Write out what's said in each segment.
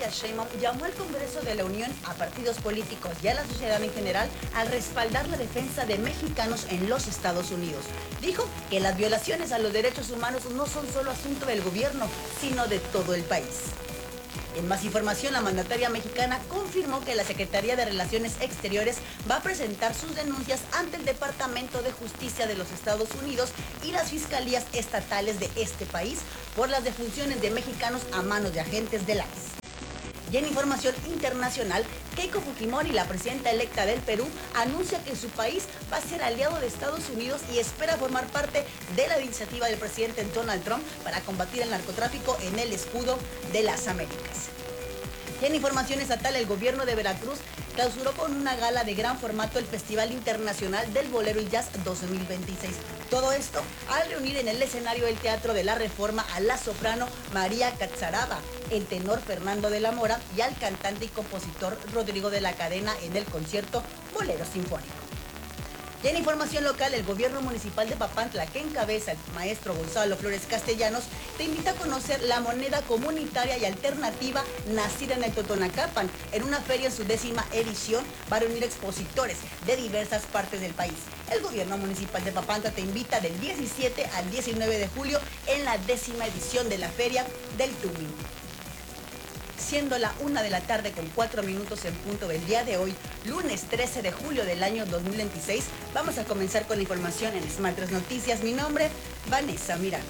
Sheinbaum llamó al Congreso de la Unión, a partidos políticos y a la sociedad en general a respaldar la defensa de mexicanos en los Estados Unidos. Dijo que las violaciones a los derechos humanos no son solo asunto del gobierno, sino de todo el país. En más información, la mandataria mexicana confirmó que la Secretaría de Relaciones Exteriores va a presentar sus denuncias ante el Departamento de Justicia de los Estados Unidos y las fiscalías estatales de este país por las defunciones de mexicanos a manos de agentes del ICE. Y en información internacional, Keiko Fujimori, la presidenta electa del Perú, anuncia que su país va a ser aliado de Estados Unidos y espera formar parte de la iniciativa del presidente Donald Trump para combatir el narcotráfico en el escudo de las Américas. Y en información estatal, el gobierno de Veracruz clausuró con una gala de gran formato el Festival Internacional del Bolero y Jazz 2026. Todo esto al reunir en el escenario del Teatro de la Reforma a la soprano María Catzaraba, el tenor Fernando de la Mora y al cantante y compositor Rodrigo de la Cadena en el concierto Bolero Sinfónico. Y en información local, el gobierno municipal de Papantla, que encabeza el maestro Gonzalo Flores Castellanos, te invita a conocer la moneda comunitaria y alternativa nacida en el Totonacapan. En una feria en su 10ª edición va a reunir expositores de diversas partes del país. El gobierno municipal de Papantla te invita del 17 al 19 de julio en la 10ª edición de la Feria del Tumin. Siendo la 1 de la tarde con 4 minutos en punto del día de hoy, lunes 13 de julio del año 2026, vamos a comenzar con la información en Smart 3 Noticias. Mi nombre, Vanessa Miranda.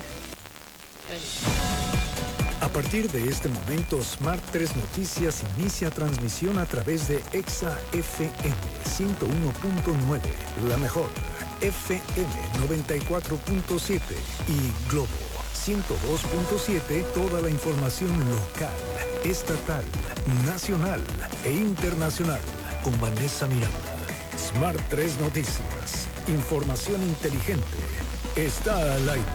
A partir de este momento, Smart 3 Noticias inicia transmisión a través de Exa FM 101.9, la mejor, FM 94.7 y Globo 102.7, toda la información local, estatal, nacional e internacional, con Vanessa Miranda. Smart 3 Noticias, información inteligente, está al aire.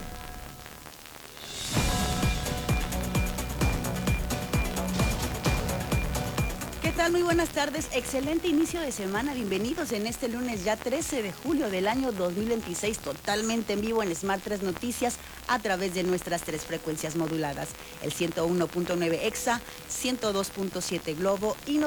Muy buenas tardes, excelente inicio de semana, bienvenidos en este lunes ya 13 de julio del año 2026, totalmente en vivo en Smart 3 Noticias a través de nuestras 3 frecuencias moduladas, el 101.9 EXA, 102.7 Globo y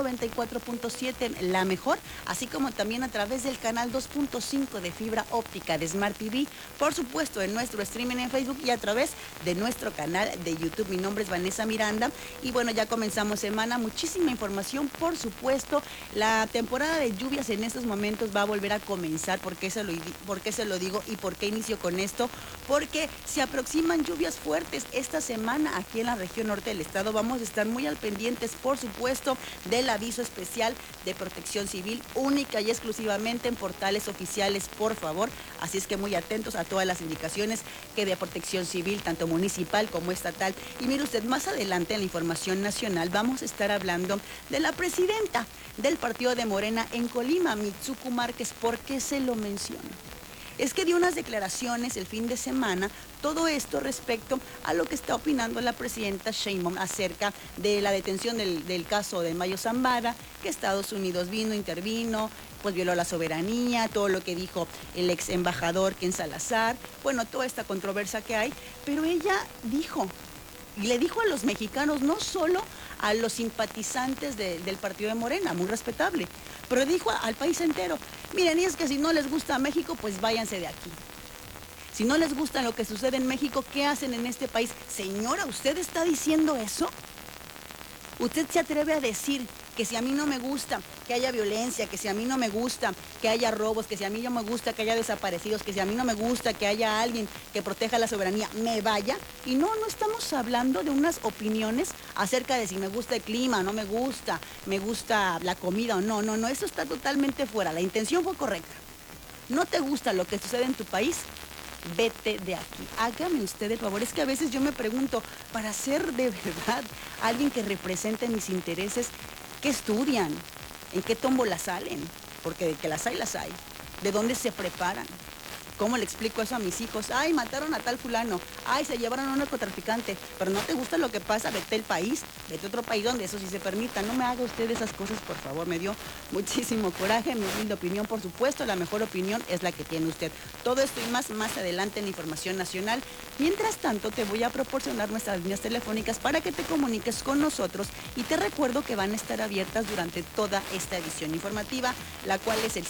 94.7 La Mejor, así como también a través del canal 2.5 de fibra óptica de Smart TV, por supuesto en nuestro streaming en Facebook y a través de nuestro canal de YouTube. Mi nombre es Vanessa Miranda y bueno, ya comenzamos semana, muchísima información. Por supuesto, la temporada de lluvias en estos momentos va a volver a comenzar. ¿Por qué se lo digo y por qué inicio con esto? Porque se aproximan lluvias fuertes esta semana aquí en la región norte del estado. Vamos a estar muy al pendientes, por supuesto, del aviso especial de Protección Civil, única y exclusivamente en portales oficiales, por favor. Así es que muy atentos a todas las indicaciones que de Protección Civil, tanto municipal como estatal. Y mire usted, más adelante en la información nacional vamos a estar hablando de la presidenta del partido de Morena en Colima, Mitsuko Márquez. ¿Por qué se lo menciono? Es que dio unas declaraciones el fin de semana, todo esto respecto a lo que está opinando la presidenta Sheinbaum acerca de la detención del caso de Mayo Zambada, que Estados Unidos intervino, pues violó la soberanía, todo lo que dijo el ex embajador Ken Salazar, bueno, toda esta controversia que hay, pero ella dijo, y le dijo a los mexicanos, no solo a los simpatizantes del partido de Morena, muy respetable, pero dijo al país entero, miren, y es que si no les gusta México, pues váyanse de aquí. Si no les gusta lo que sucede en México, ¿qué hacen en este país? Señora, ¿usted está diciendo eso? ¿Usted se atreve a decir que si a mí no me gusta que haya violencia, que si a mí no me gusta que haya robos, que si a mí no me gusta que haya desaparecidos, que si a mí no me gusta que haya alguien que proteja la soberanía, me vaya? Y no estamos hablando de unas opiniones acerca de si me gusta el clima, no me gusta la comida o no, eso está totalmente fuera. La intención fue correcta. ¿No te gusta lo que sucede en tu país? Vete de aquí. Hágame usted el favor. Es que a veces yo me pregunto, para ser de verdad alguien que represente mis intereses, ¿qué estudian? ¿En qué tómbola salen? Porque de que las hay, las hay. ¿De dónde se preparan? ¿Cómo le explico eso a mis hijos? Ay, mataron a tal fulano. Ay, se llevaron a un narcotraficante. Pero no te gusta lo que pasa, vete al país, vete a otro país donde eso sí se permita. No me haga usted esas cosas, por favor. Me dio muchísimo coraje, mi humilde opinión, por supuesto. La mejor opinión es la que tiene usted. Todo esto y más adelante en la información nacional. Mientras tanto, te voy a proporcionar nuestras líneas telefónicas para que te comuniques con nosotros y te recuerdo que van a estar abiertas durante toda esta edición informativa, la cual es el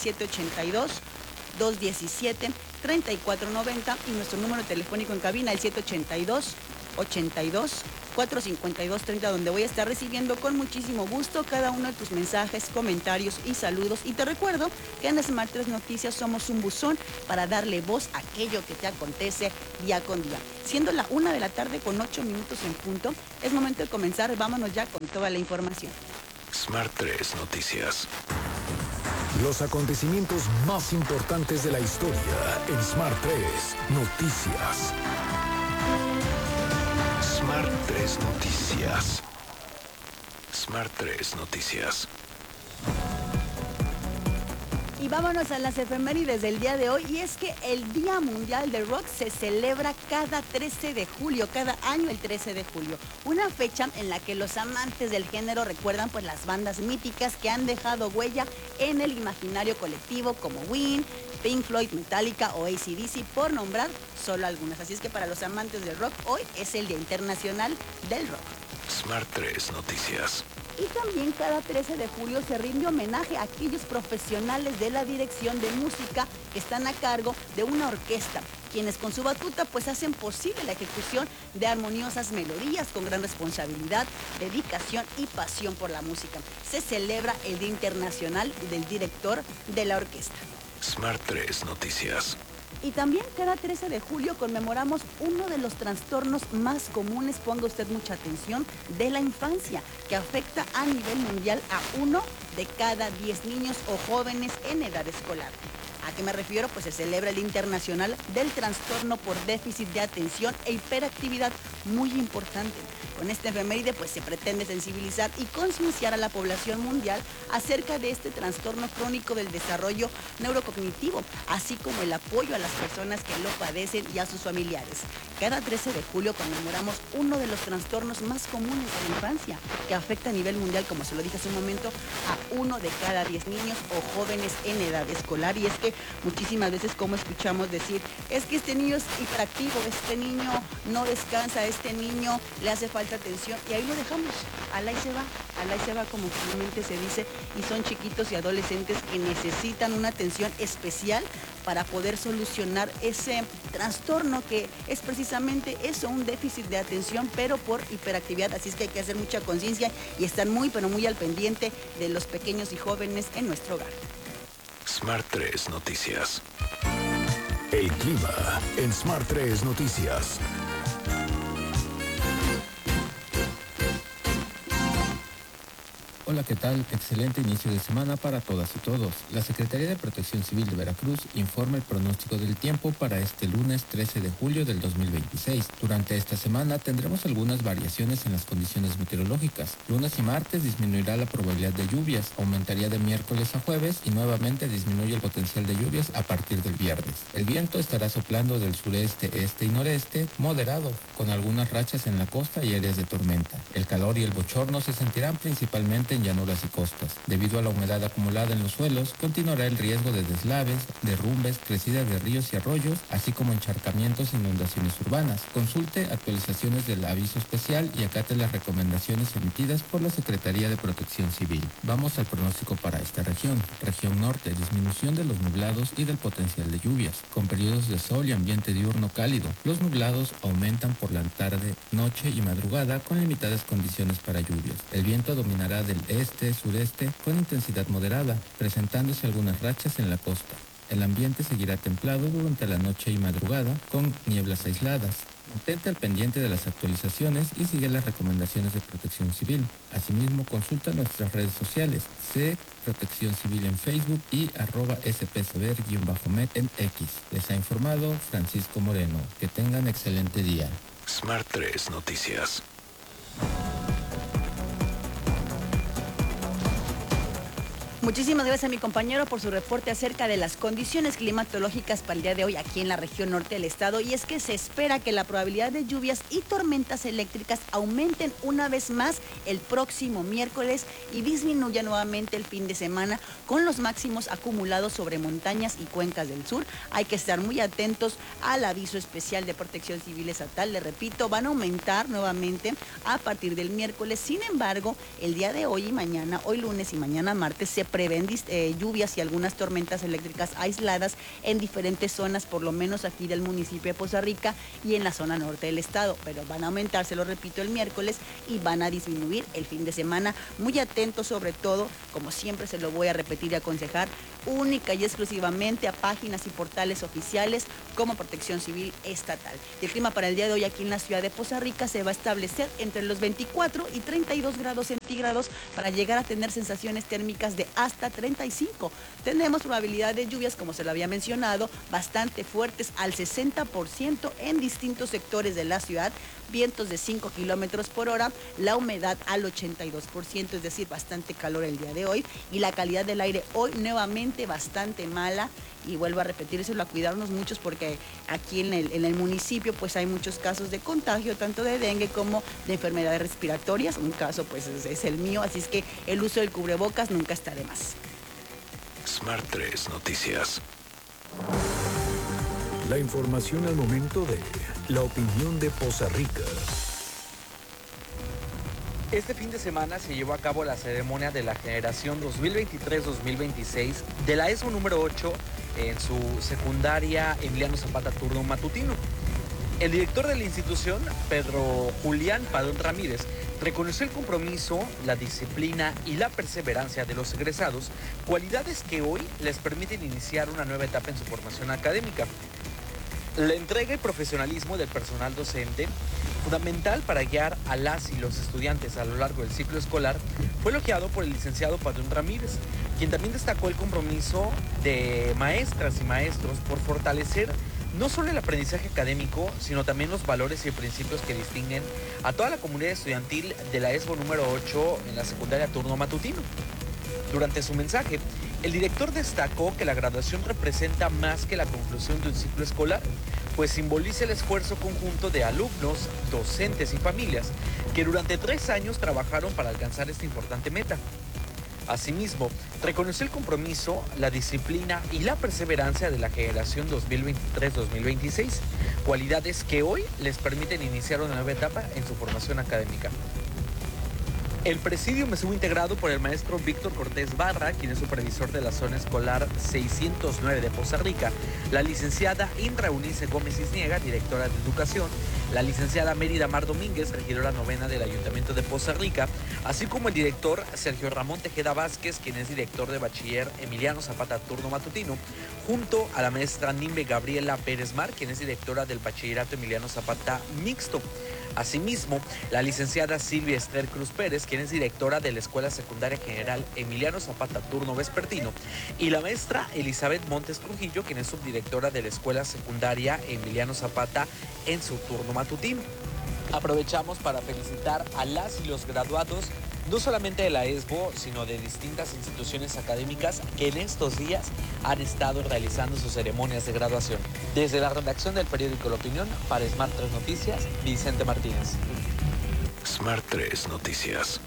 782-217-3490 y nuestro número telefónico en cabina el 782-82-452-30, donde voy a estar recibiendo con muchísimo gusto cada uno de tus mensajes, comentarios y saludos. Y te recuerdo que en Smart 3 Noticias somos un buzón para darle voz a aquello que te acontece día con día. Siendo la 1 de la tarde con 8 minutos en punto, es momento de comenzar. Vámonos ya con toda la información. Smart 3 Noticias. Los acontecimientos más importantes de la historia en Smart 3 Noticias. Smart 3 Noticias. Smart 3 Noticias. Y vámonos a las efemérides del día de hoy. Y es que el Día Mundial del Rock se celebra cada 13 de julio, cada año el 13 de julio. Una fecha en la que los amantes del género recuerdan pues las bandas míticas que han dejado huella en el imaginario colectivo como Ween, Pink Floyd, Metallica o AC/DC, por nombrar solo algunas. Así es que para los amantes del rock, hoy es el Día Internacional del Rock. Smart 3 Noticias. Y también cada 13 de julio se rinde homenaje a aquellos profesionales de la dirección de música que están a cargo de una orquesta, quienes con su batuta pues hacen posible la ejecución de armoniosas melodías con gran responsabilidad, dedicación y pasión por la música. Se celebra el Día Internacional del Director de la Orquesta. Smart 3 Noticias. Y también cada 13 de julio conmemoramos uno de los trastornos más comunes, ponga usted mucha atención, de la infancia, que afecta a nivel mundial a 1 de cada 10 niños o jóvenes en edad escolar. ¿A qué me refiero? Pues se celebra el Día Internacional del Trastorno por Déficit de Atención e Hiperactividad, muy importante. Con esta efeméride pues se pretende sensibilizar y concienciar a la población mundial acerca de este trastorno crónico del desarrollo neurocognitivo, así como el apoyo a las personas que lo padecen y a sus familiares. Cada 13 de julio conmemoramos uno de los trastornos más comunes de la infancia, que afecta a nivel mundial, como se lo dije hace un momento, a 1 de cada 10 niños o jóvenes en edad escolar. Y es que muchísimas veces como escuchamos decir, es que este niño es hiperactivo, este niño no descansa, este niño le hace falta atención, y ahí lo dejamos, al ahí se va como comúnmente se dice, y son chiquitos y adolescentes que necesitan una atención especial para poder solucionar ese trastorno que es precisamente eso, un déficit de atención, pero por hiperactividad. Así es que hay que hacer mucha conciencia y estar muy, pero muy al pendiente de los pequeños y jóvenes en nuestro hogar. Smart 3 Noticias. El clima en Smart 3 Noticias. Hola, ¿qué tal? Excelente inicio de semana para todas y todos. La Secretaría de Protección Civil de Veracruz informa el pronóstico del tiempo para este lunes 13 de julio del 2026. Durante esta semana tendremos algunas variaciones en las condiciones meteorológicas. Lunes y martes disminuirá la probabilidad de lluvias, aumentaría de miércoles a jueves y nuevamente disminuye el potencial de lluvias a partir del viernes. El viento estará soplando del sureste, este y noreste, moderado, con algunas rachas en la costa y áreas de tormenta. El calor y el bochorno se sentirán principalmente en llanuras y costas. Debido a la humedad acumulada en los suelos, continuará el riesgo de deslaves, derrumbes, crecidas de ríos y arroyos, así como encharcamientos e inundaciones urbanas. Consulte actualizaciones del aviso especial y acate las recomendaciones emitidas por la Secretaría de Protección Civil. Vamos al pronóstico para esta región. Región norte, disminución de los nublados y del potencial de lluvias, con periodos de sol y ambiente diurno cálido. Los nublados aumentan por la tarde, noche y madrugada con limitadas condiciones para lluvias. El viento dominará del este-sureste con intensidad moderada, presentándose algunas rachas en la costa. El ambiente seguirá templado durante la noche y madrugada con nieblas aisladas. Mantente al pendiente de las actualizaciones y sigue las recomendaciones de Protección Civil. Asimismo, consulta nuestras redes sociales, Protección Civil en Facebook y @spsaber_med en X. Les ha informado Francisco Moreno. Que tengan excelente día. Smart 3 Noticias. Muchísimas gracias a mi compañero por su reporte acerca de las condiciones climatológicas para el día de hoy aquí en la región norte del estado. Y es que se espera que la probabilidad de lluvias y tormentas eléctricas aumenten una vez más el próximo miércoles y disminuya nuevamente el fin de semana con los máximos acumulados sobre montañas y cuencas del sur. Hay que estar muy atentos al aviso especial de Protección Civil Estatal. Le repito, van a aumentar nuevamente a partir del miércoles. Sin embargo, el día de hoy y mañana, hoy lunes y mañana martes, se prevén lluvias y algunas tormentas eléctricas aisladas en diferentes zonas, por lo menos aquí del municipio de Poza Rica y en la zona norte del estado, pero van a aumentar, se lo repito, el miércoles y van a disminuir el fin de semana. Muy atentos, sobre todo, como siempre se lo voy a repetir y aconsejar, única y exclusivamente a páginas y portales oficiales como Protección Civil Estatal. El clima para el día de hoy aquí en la ciudad de Poza Rica se va a establecer entre los 24 y 32 grados centígrados para llegar a tener sensaciones térmicas de hasta 35. Tenemos probabilidad de lluvias, como se lo había mencionado, bastante fuertes al 60% en distintos sectores de la ciudad, vientos de 5 kilómetros por hora, la humedad al 82%, es decir, bastante calor el día de hoy, y la calidad del aire hoy nuevamente bastante mala. Y vuelvo a repetírselo, a cuidarnos muchos porque aquí en el municipio pues hay muchos casos de contagio, tanto de dengue como de enfermedades respiratorias. Un caso pues es el mío, así es que el uso del cubrebocas nunca está de más. Smart 3 Noticias. La información al momento de la opinión de Poza Rica. Este fin de semana se llevó a cabo la ceremonia de la generación 2023-2026 de la ESO número 8 en su secundaria Emiliano Zapata turno matutino. El director de la institución, Pedro Julián Padrón Ramírez, reconoció el compromiso, la disciplina y la perseverancia de los egresados, cualidades que hoy les permiten iniciar una nueva etapa en su formación académica. La entrega y profesionalismo del personal docente, fundamental para guiar a las y los estudiantes a lo largo del ciclo escolar, fue elogiado por el licenciado Padrón Ramírez, quien también destacó el compromiso de maestras y maestros por fortalecer no solo el aprendizaje académico, sino también los valores y principios que distinguen a toda la comunidad estudiantil de la ESBO número 8 en la secundaria turno matutino. Durante su mensaje, el director destacó que la graduación representa más que la conclusión de un ciclo escolar, pues simboliza el esfuerzo conjunto de alumnos, docentes y familias que durante 3 años trabajaron para alcanzar esta importante meta. Asimismo, reconoció el compromiso, la disciplina y la perseverancia de la generación 2023-2026, cualidades que hoy les permiten iniciar una nueva etapa en su formación académica. El presidium estuvo integrado por el maestro Víctor Cortés Barra, quien es supervisor de la zona escolar 609 de Poza Rica, la licenciada Indra Eunice Gómez Cisniega, directora de Educación, la licenciada Mérida Mar Domínguez, regidora novena del Ayuntamiento de Poza Rica, así como el director Sergio Ramón Tejeda Vázquez, quien es director de bachiller Emiliano Zapata turno matutino, junto a la maestra Nimbe Gabriela Pérez Mar, quien es directora del bachillerato Emiliano Zapata mixto. Asimismo, la licenciada Silvia Esther Cruz Pérez, quien es directora de la Escuela Secundaria General Emiliano Zapata turno vespertino, y la maestra Elizabeth Montes Trujillo, quien es subdirectora de la Escuela Secundaria Emiliano Zapata en su turno matutino. Aprovechamos para felicitar a las y los graduados no solamente de la ESBO, sino de distintas instituciones académicas que en estos días han estado realizando sus ceremonias de graduación. Desde la redacción del periódico La Opinión, para Smart 3 Noticias, Vicente Martínez. Smart 3 Noticias.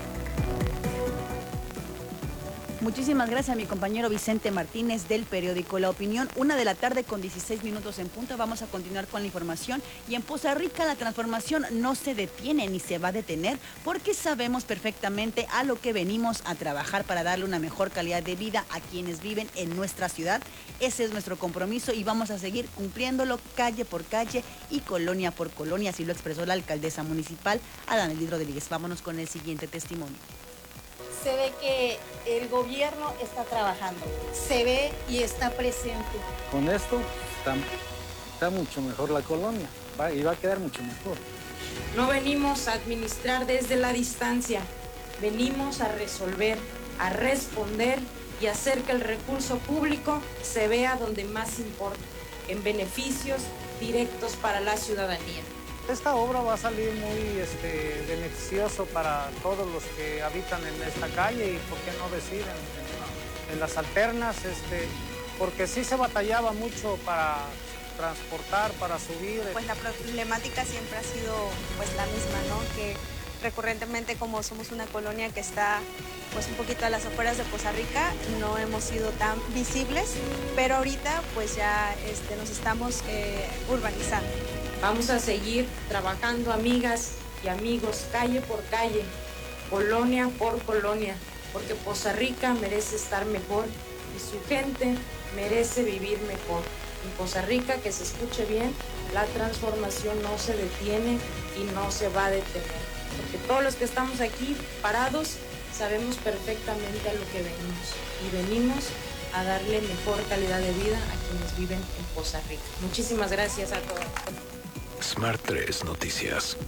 Muchísimas gracias a mi compañero Vicente Martínez del periódico La Opinión. 1:16 p.m. en punto. Vamos a continuar con la información. Y en Poza Rica la transformación no se detiene ni se va a detener porque sabemos perfectamente a lo que venimos a trabajar para darle una mejor calidad de vida a quienes viven en nuestra ciudad. Ese es nuestro compromiso y vamos a seguir cumpliéndolo calle por calle y colonia por colonia. Así lo expresó la alcaldesa municipal, Adamelín Rodríguez. Vámonos con el siguiente testimonio. Se ve que el gobierno está trabajando, se ve y está presente. Con esto está mucho mejor la colonia y va a quedar mucho mejor. No venimos a administrar desde la distancia, venimos a resolver, a responder y hacer que el recurso público se vea donde más importa, en beneficios directos para la ciudadanía. Esta obra va a salir muy beneficioso para todos los que habitan en esta calle y, ¿por qué no decir, en las alternas? Porque sí se batallaba mucho para transportar, para subir. Pues la problemática siempre ha sido pues la misma, ¿no? Que recurrentemente, como somos una colonia que está pues un poquito a las afueras de Poza Rica, no hemos sido tan visibles, pero ahorita pues ya nos estamos urbanizando. Vamos a seguir trabajando, amigas y amigos, calle por calle, colonia por colonia, porque Poza Rica merece estar mejor y su gente merece vivir mejor. En Poza Rica, que se escuche bien, la transformación no se detiene y no se va a detener, porque todos los que estamos aquí parados sabemos perfectamente a lo que venimos y venimos a darle mejor calidad de vida a quienes viven en Poza Rica. Muchísimas gracias a todos. Smart 3 Noticias.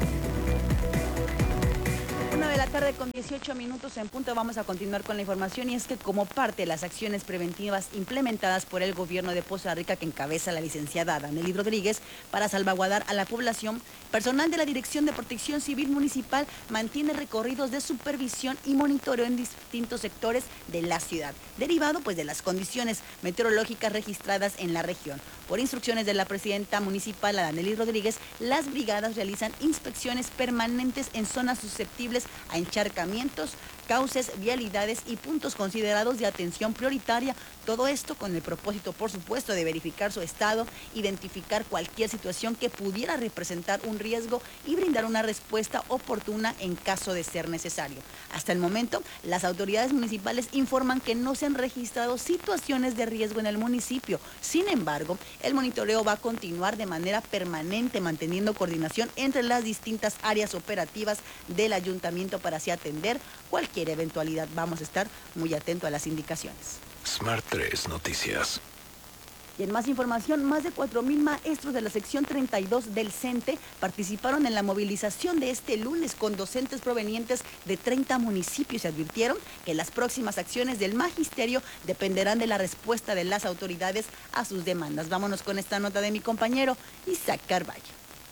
1:00 con 18 minutos en punto. Vamos a continuar con la información, y es que como parte de las acciones preventivas implementadas por el gobierno de Poza Rica, que encabeza la licenciada Danely Rodríguez, para salvaguardar a la población, personal de la Dirección de Protección Civil Municipal mantiene recorridos de supervisión y monitoreo en distintos sectores de la ciudad, derivado pues de las condiciones meteorológicas registradas en la región. Por instrucciones de la presidenta municipal, Danely Rodríguez, las brigadas realizan inspecciones permanentes en zonas susceptibles a encharcamientos, cauces, vialidades y puntos considerados de atención prioritaria. Todo esto con el propósito, por supuesto, de verificar su estado, identificar cualquier situación que pudiera representar un riesgo y brindar una respuesta oportuna en caso de ser necesario. Hasta el momento, las autoridades municipales informan que no se han registrado situaciones de riesgo en el municipio. Sin embargo, el monitoreo va a continuar de manera permanente, manteniendo coordinación entre las distintas áreas operativas del ayuntamiento para así atender cualquier eventualidad. Vamos a estar muy atentos a las indicaciones. Smart 3 Noticias. Y en más información, más de 4,000 maestros de la sección 32 del CENTE participaron en la movilización de este lunes con docentes provenientes de 30 municipios. Se advirtieron que las próximas acciones del magisterio dependerán de la respuesta de las autoridades a sus demandas. Vámonos con esta nota de mi compañero Isaac Carballo.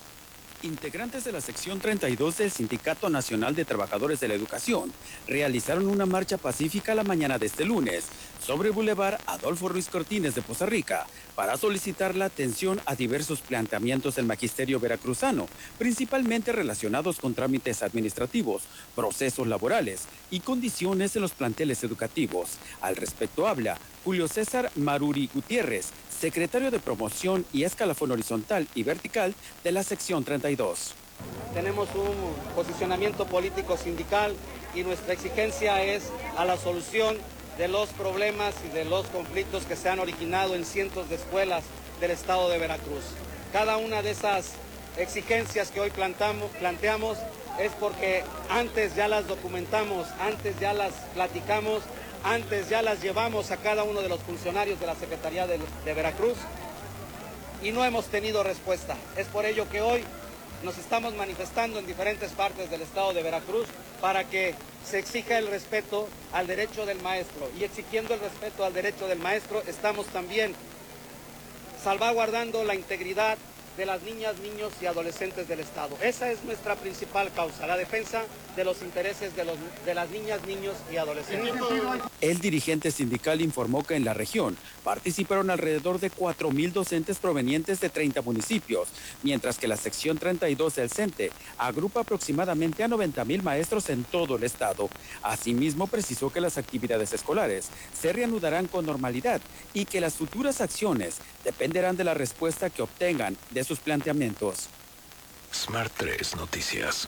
Integrantes de la sección 32 del Sindicato Nacional de Trabajadores de la Educación realizaron una marcha pacífica la mañana de este lunes sobre Boulevard Adolfo Ruiz Cortines de Poza Rica para solicitar la atención a diversos planteamientos del magisterio veracruzano, principalmente relacionados con trámites administrativos, procesos laborales y condiciones de los planteles educativos. Al respecto habla Julio César Maruri Gutiérrez, secretario de Promoción y Escalafón Horizontal y Vertical de la sección 32. Tenemos un posicionamiento político sindical y nuestra exigencia es a la solución de los problemas y de los conflictos que se han originado en cientos de escuelas del estado de Veracruz. Cada una de esas exigencias que hoy planteamos es porque antes ya las documentamos, antes ya las platicamos, antes ya las llevamos a cada uno de los funcionarios de la Secretaría de Veracruz y no hemos tenido respuesta. Es por ello que hoy nos estamos manifestando en diferentes partes del estado de Veracruz para que se exija el respeto al derecho del maestro, y exigiendo el respeto al derecho del maestro estamos también salvaguardando la integridad de las niñas, niños y adolescentes del estado. Esa es nuestra principal causa, la defensa de los intereses de las niñas, niños y adolescentes. El dirigente sindical informó que en la región participaron alrededor de 4,000 docentes provenientes de 30 municipios, mientras que la sección 32 del CENTE agrupa aproximadamente a 90,000 maestros en todo el estado. Asimismo, precisó que las actividades escolares se reanudarán con normalidad y que las futuras acciones dependerán de la respuesta que obtengan de sus planteamientos. Smart 3 Noticias.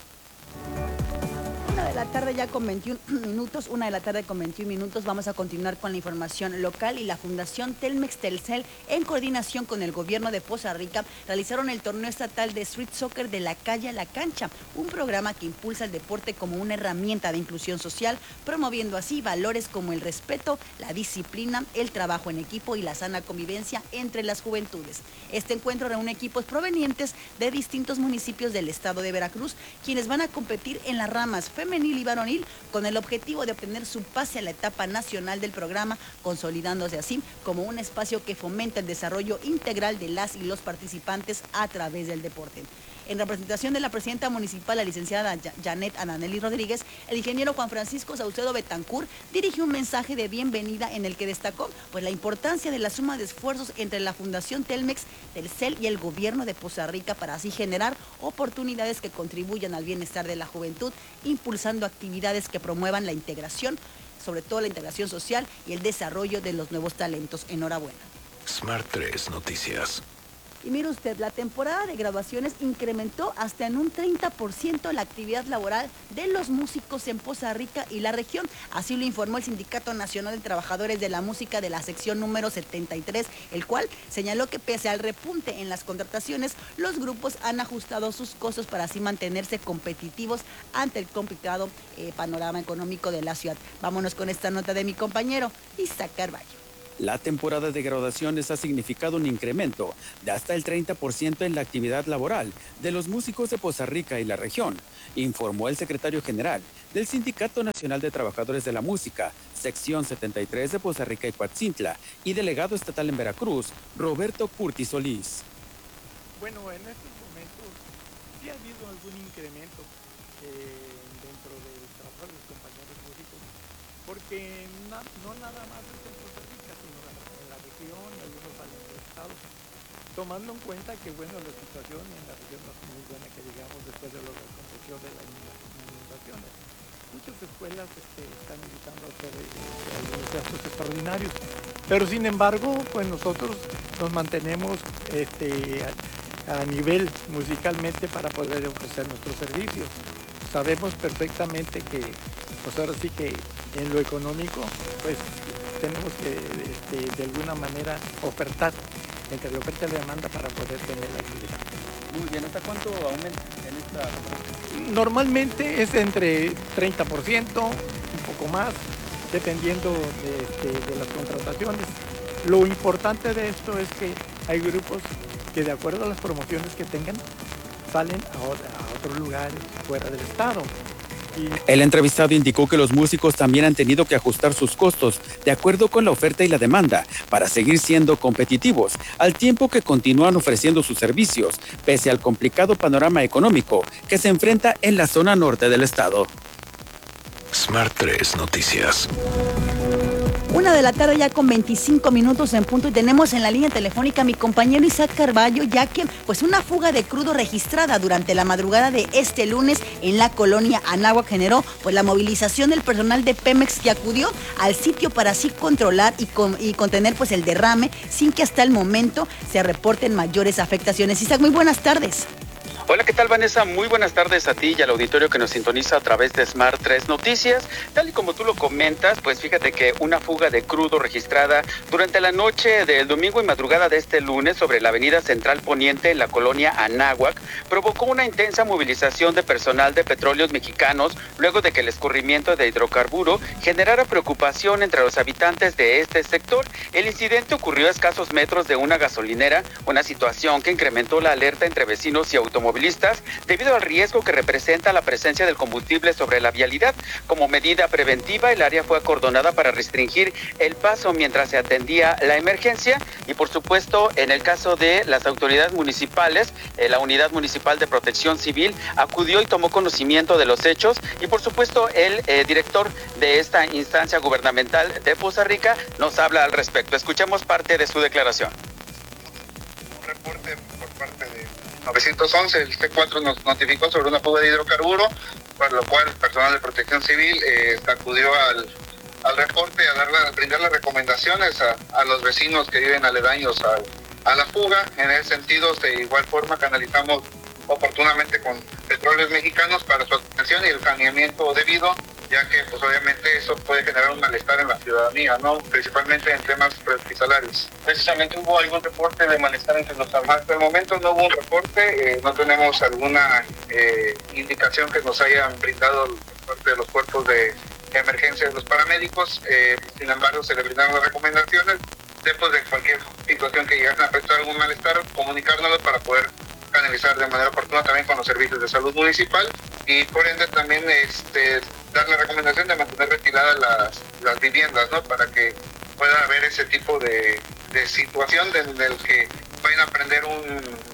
1:00 ya con 21 minutos, 1:00 con 21 minutos. Vamos a continuar con la información local, y la Fundación Telmex Telcel, en coordinación con el gobierno de Poza Rica, realizaron el torneo estatal de Street Soccer de la calle a la cancha, un programa que impulsa el deporte como una herramienta de inclusión social, promoviendo así valores como el respeto, la disciplina, el trabajo en equipo y la sana convivencia entre las juventudes. Este encuentro reúne equipos provenientes de distintos municipios del estado de Veracruz, quienes van a competir en las ramas femenil y varonil con el objetivo de obtener su pase a la etapa nacional del programa, consolidándose así como un espacio que fomenta el desarrollo integral de las y los participantes a través del deporte. En representación de la presidenta municipal, la licenciada Janet Ananeli Rodríguez, el ingeniero Juan Francisco Saucedo Betancourt dirigió un mensaje de bienvenida en el que destacó pues, la importancia de la suma de esfuerzos entre la Fundación Telmex, Telcel y el gobierno de Poza Rica para así generar oportunidades que contribuyan al bienestar de la juventud, impulsando actividades que promuevan la integración, sobre todo la integración social y el desarrollo de los nuevos talentos. Enhorabuena. Smart 3 Noticias. Y mire usted, la temporada de graduaciones incrementó hasta en un 30% la actividad laboral de los músicos en Poza Rica y la región. Así lo informó el Sindicato Nacional de Trabajadores de la Música de la sección número 73, el cual señaló que pese al repunte en las contrataciones, los grupos han ajustado sus costos para así mantenerse competitivos ante el complicado panorama económico de la ciudad. Vámonos con esta nota de mi compañero Isaac Carballo. La temporada de graduaciones ha significado un incremento de hasta el 30% en la actividad laboral de los músicos de Poza Rica y la región, informó el secretario general del Sindicato Nacional de Trabajadores de la Música, sección 73 de Poza Rica y Coatzintla, y delegado estatal en Veracruz, Roberto Curtis Solís. Bueno, en estos momentos sí ha habido algún incremento dentro del trabajo de los compañeros músicos, porque no nada más es en Poza Rica, sino en la región, algunos salen del estado, tomando en cuenta que bueno, la situación en la región no es muy buena, que digamos, después de la reconstrucción de las inundaciones. Muchas escuelas están invitando a hacer algunos gastos extraordinarios, pero sin embargo, pues nosotros nos mantenemos a nivel musicalmente para poder ofrecer nuestros servicios. Sabemos perfectamente que, pues ahora sí que en lo económico, pues tenemos que de alguna manera ofertar entre la oferta y la demanda para poder tener la actividad. Muy bien, ¿hasta cuánto aumenta en esta? Normalmente es entre 30%, un poco más, dependiendo de las contrataciones. Lo importante de esto es que hay grupos que de acuerdo a las promociones que tengan, salen a otros lugares fuera del estado. El entrevistado indicó que los músicos también han tenido que ajustar sus costos de acuerdo con la oferta y la demanda para seguir siendo competitivos, al tiempo que continúan ofreciendo sus servicios, pese al complicado panorama económico que se enfrenta en la zona norte del estado. Smart 3 Noticias. 1 de la tarde ya con 25 minutos en punto y tenemos en la línea telefónica a mi compañero Isaac Carballo, ya que pues una fuga de crudo registrada durante la madrugada de este lunes en la colonia Anáhuac generó pues la movilización del personal de Pemex que acudió al sitio para así controlar y contener pues el derrame sin que hasta el momento se reporten mayores afectaciones. Isaac, muy buenas tardes. Hola, ¿qué tal, Vanessa? Muy buenas tardes a ti y al auditorio que nos sintoniza a través de Smart 3 Noticias. Tal y como tú lo comentas, pues fíjate que una fuga de crudo registrada durante la noche del domingo y madrugada de este lunes sobre la avenida Central Poniente en la colonia Anáhuac provocó una intensa movilización de personal de Petróleos Mexicanos luego de que el escurrimiento de hidrocarburo generara preocupación entre los habitantes de este sector. El incidente ocurrió a escasos metros de una gasolinera, una situación que incrementó la alerta entre vecinos y automovilistas debido al riesgo que representa la presencia del combustible sobre la vialidad. Como medida preventiva, el área fue acordonada para restringir el paso mientras se atendía la emergencia y, por supuesto, en el caso de las autoridades municipales, la Unidad Municipal de Protección Civil acudió y tomó conocimiento de los hechos y, por supuesto, el director de esta instancia gubernamental de Poza Rica nos habla al respecto. Escuchemos parte de su declaración. Un reporte por parte de 911, el C4 nos notificó sobre una fuga de hidrocarburo, por lo cual el personal de Protección Civil acudió al reporte a brindar las recomendaciones a los vecinos que viven aledaños a la fuga. En ese sentido, de igual forma, canalizamos oportunamente con Petróleos Mexicanos para su atención y el saneamiento debido, ya que pues obviamente eso puede generar un malestar en la ciudadanía, ¿no? Principalmente en temas prehospitalarios. Precisamente hubo algún reporte de malestar entre los trabajadores. Hasta el momento no hubo un reporte, no tenemos alguna indicación que nos hayan brindado por parte de los cuerpos de emergencia de los paramédicos. Sin embargo, se le brindaron las recomendaciones después de cualquier situación que llegase a presentar algún malestar, comunicárnoslo para poder canalizar de manera oportuna también con los servicios de salud municipal y por ende también dar la recomendación de mantener retiradas las viviendas, ¿no? Para que pueda haber ese tipo de situación en el que vayan a prender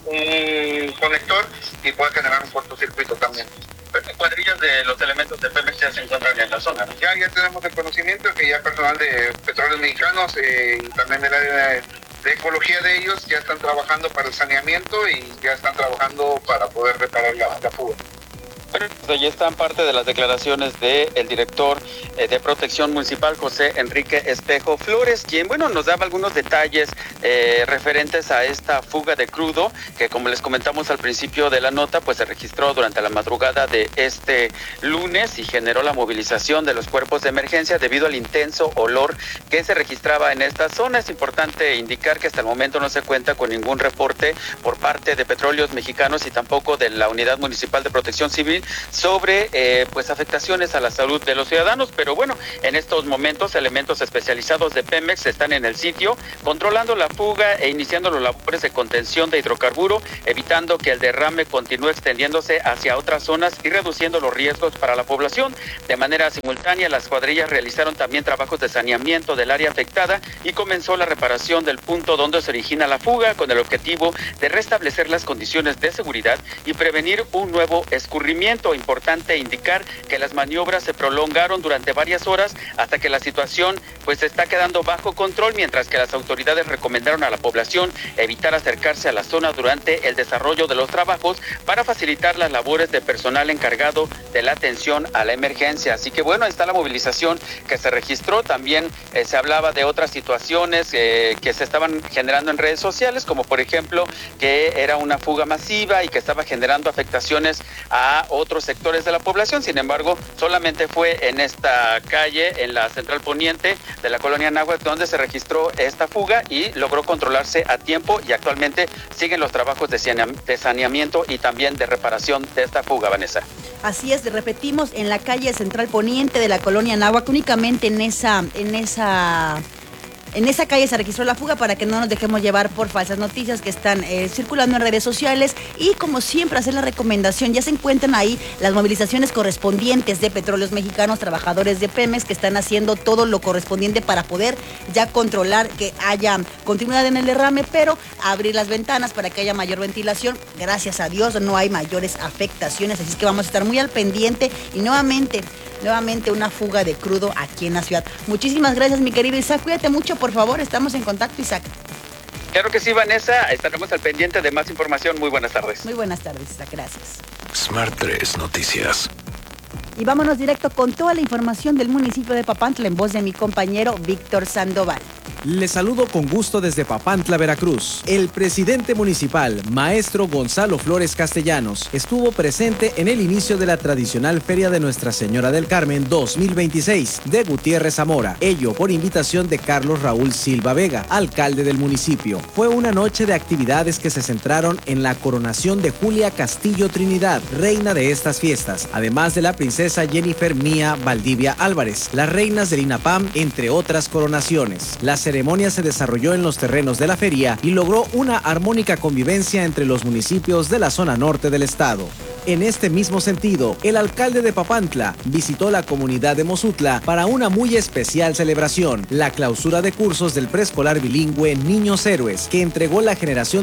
un conector y puede generar un cortocircuito también. Cuadrillas de los elementos de Pemex ya se encuentran en la zona. Ya tenemos el conocimiento que ya personal de Petróleos Mexicanos y también del área de ecología de ellos ya están trabajando para el saneamiento y ya están trabajando para poder reparar la fuga. Bueno, ahí están parte de las declaraciones del director de Protección Municipal, José Enrique Espejo Flores, quien, nos daba algunos detalles referentes a esta fuga de crudo, que como les comentamos al principio de la nota, pues se registró durante la madrugada de este lunes y generó la movilización de los cuerpos de emergencia debido al intenso olor que se registraba en esta zona. Es importante indicar que hasta el momento no se cuenta con ningún reporte por parte de Petróleos Mexicanos y tampoco de la Unidad Municipal de Protección Civil sobre afectaciones a la salud de los ciudadanos, pero en estos momentos elementos especializados de Pemex están en el sitio controlando la fuga e iniciando los labores de contención de hidrocarburo, evitando que el derrame continúe extendiéndose hacia otras zonas y reduciendo los riesgos para la población. De manera simultánea, las cuadrillas realizaron también trabajos de saneamiento del área afectada y comenzó la reparación del punto donde se origina la fuga con el objetivo de restablecer las condiciones de seguridad y prevenir un nuevo escurrimiento. Importante indicar que las maniobras se prolongaron durante varias horas hasta que la situación se está quedando bajo control, mientras que las autoridades recomendaron a la población evitar acercarse a la zona durante el desarrollo de los trabajos para facilitar las labores de personal encargado de la atención a la emergencia. Así que ahí está la movilización que se registró. También se hablaba de otras situaciones que se estaban generando en redes sociales, como por ejemplo que era una fuga masiva y que estaba generando afectaciones a otros sectores de la población. Sin embargo, solamente fue en esta calle, en la central poniente de la colonia Anáhuac, donde se registró esta fuga y logró controlarse a tiempo, y actualmente siguen los trabajos de saneamiento y también de reparación de esta fuga, Vanessa. Así es, repetimos, en la calle central poniente de la colonia Anáhuac, únicamente en esa calle se registró la fuga, para que no nos dejemos llevar por falsas noticias que están circulando en redes sociales. Y como siempre, hacer la recomendación, ya se encuentran ahí las movilizaciones correspondientes de Petróleos Mexicanos, trabajadores de Pemex, que están haciendo todo lo correspondiente para poder ya controlar que haya continuidad en el derrame, pero abrir las ventanas para que haya mayor ventilación. Gracias a Dios no hay mayores afectaciones, así es que vamos a estar muy al pendiente. Y nuevamente una fuga de crudo aquí en la ciudad. Muchísimas gracias, mi querido Isaac. Cuídate mucho, por favor. Estamos en contacto, Isaac. Claro que sí, Vanessa. Estaremos al pendiente de más información. Muy buenas tardes. Muy buenas tardes, Isaac. Gracias. Smart 3 Noticias. Y vámonos directo con toda la información del municipio de Papantla en voz de mi compañero Víctor Sandoval. Les saludo con gusto desde Papantla, Veracruz. El presidente municipal, maestro Gonzalo Flores Castellanos, estuvo presente en el inicio de la tradicional Feria de Nuestra Señora del Carmen 2026 de Gutiérrez Zamora, ello por invitación de Carlos Raúl Silva Vega, alcalde del municipio. Fue una noche de actividades que se centraron en la coronación de Julia Castillo Trinidad, reina de estas fiestas, además de la princesa Jennifer Mía Valdivia Álvarez, las reinas del INAPAM, entre otras coronaciones. La ceremonia se desarrolló en los terrenos de la feria y logró una armónica convivencia entre los municipios de la zona norte del estado. En este mismo sentido, el alcalde de Papantla visitó la comunidad de Mozutla para una muy especial celebración, la clausura de cursos del preescolar bilingüe Niños Héroes, que entregó la generación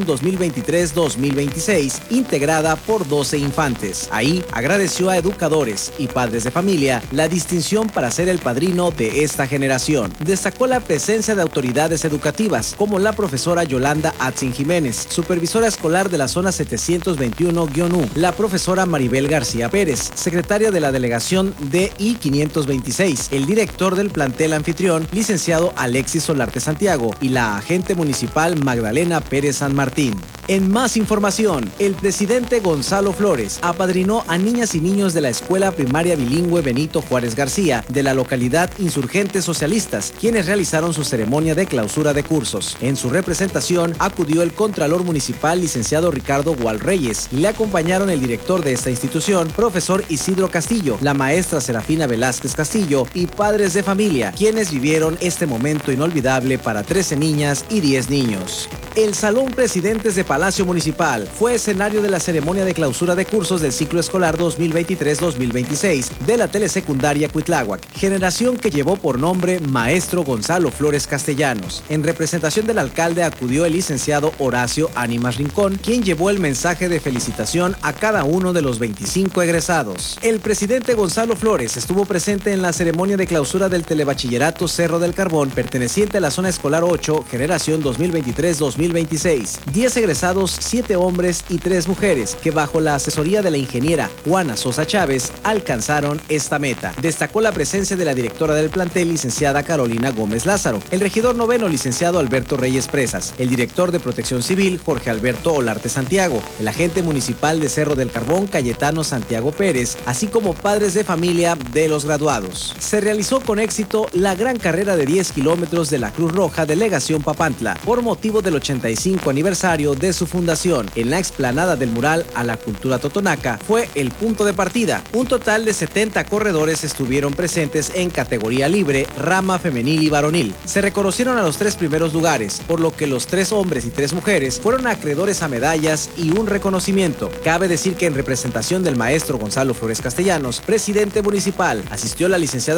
2023-2026, integrada por 12 infantes. Ahí agradeció a educadores y padres de familia la distinción para ser el padrino de esta generación. Destacó la presencia de autoridades educativas, como la profesora Yolanda Atzin Jiménez, supervisora escolar de la zona 721-U, la profesora Maribel García Pérez, secretaria de la delegación de I-526, el director del plantel anfitrión, licenciado Alexis Solarte Santiago, y la agente municipal Magdalena Pérez San Martín. En más información, el presidente Gonzalo Flores apadrinó a niñas y niños de la Escuela Primaria Bilingüe Benito Juárez García de la localidad Insurgentes Socialistas, quienes realizaron su ceremonia de clausura de cursos. En su representación acudió el contralor municipal, licenciado Ricardo Gual Reyes, y le acompañaron el director de esta institución, profesor Isidro Castillo, la maestra Serafina Velázquez Castillo y padres de familia, quienes vivieron este momento inolvidable para 13 niñas y 10 niños. El Salón Presidentes de Palacio Municipal fue escenario de la ceremonia de clausura de cursos del ciclo escolar 2023-2026 de la telesecundaria Cuitláhuac, generación que llevó por nombre Maestro Gonzalo Flores Castellanos. En representación del alcalde acudió el licenciado Horacio Ánimas Rincón, quien llevó el mensaje de felicitación a cada uno de los 25 egresados. El presidente Gonzalo Flores estuvo presente en la ceremonia de clausura del Telebachillerato Cerro del Carbón, perteneciente a la zona escolar 8, generación 2023-2026. 10 egresados, 7 hombres y 3 mujeres, que bajo la asesoría de la ingeniera Juana Sosa Chávez alcanzaron esta meta. Destacó la presencia de la directora del plantel, licenciada Carolina Gómez Lázaro, el regidor noveno, licenciado Alberto Reyes Presas, el director de Protección Civil, Jorge Alberto Olarte Santiago, el agente municipal de Cerro del Carbón, Cayetano Santiago Pérez, así como padres de familia de los graduados. Se realizó con éxito la gran carrera de 10 kilómetros de la Cruz Roja Delegación Papantla, por motivo del 85 aniversario de su fundación. En la explanada del mural a la cultura totonaca fue el punto de partida. Un total de 70 corredores estuvieron presentes en categoría libre, rama femenil y varonil. Se reconocieron a los 3 primeros lugares, por lo que los 3 hombres y 3 mujeres fueron acreedores a medallas y un reconocimiento. Cabe decir que en representación del maestro Gonzalo Flores Castellanos, presidente municipal, asistió la licenciada